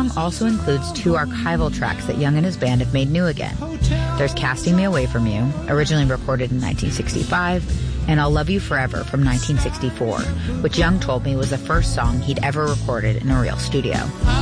song also includes 2 archival tracks that Young and his band have made new again. There's Casting Me Away From You, originally recorded in 1965, and I'll Love You Forever from 1964, which Young told me was the first song he'd ever recorded in a real studio.